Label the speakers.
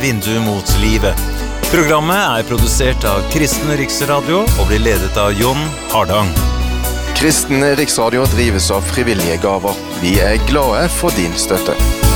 Speaker 1: Vindu mot livet. Programmet produsert av Kristen Riksradio og blir ledet av Jon Hardang.
Speaker 2: Kristen Riksradio drives av frivillige gaver. Vi glade for din støtte.